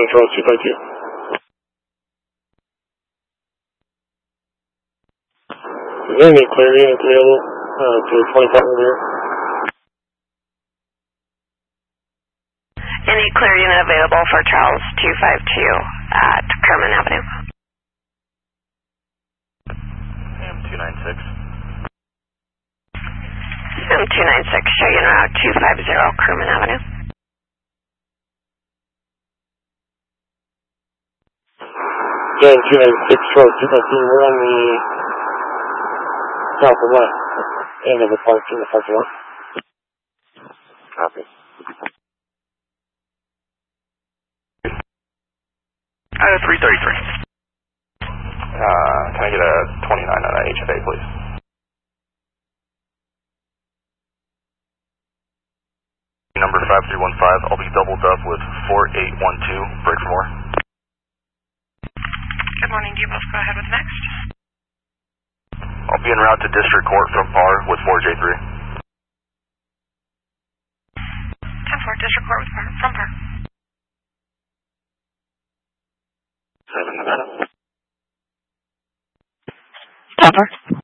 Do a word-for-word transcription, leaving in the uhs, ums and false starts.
King Charles two five two. Is there any clear units available uh, to twenty-five over here? Any clear unit available for Charles two five two at Kerman Avenue? M two nine six. M two nine six, show unit route two five zero Kerman Avenue. Yeah, two nine six, Charles two five two, we're on the south and left end of the park in the parking lot. Copy. Uh, three thirty-three. Uh, can I get a twenty-nine on an H F A, please? Number five three one five, I'll be doubled up with four eight one two, break for more. Good morning, do you both go ahead with next? I'll be en route to District Court from P A R with four J three. ten four, District Court with P A R, from P A R. seven Nevada. Topper.